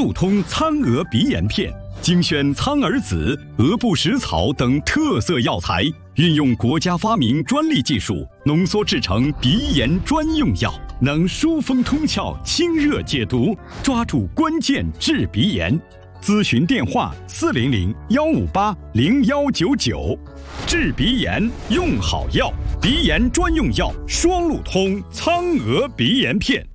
路通苍蛾鼻炎片，精选苍耳子、鹅不食草等特色药材，运用国家发明专利技术，浓缩制成鼻炎专用药，能疏风通窍、清热解毒，抓住关键治鼻炎。咨询电话400-158-0199。治鼻炎用好药，鼻炎专用药双路通苍蛾鼻炎片。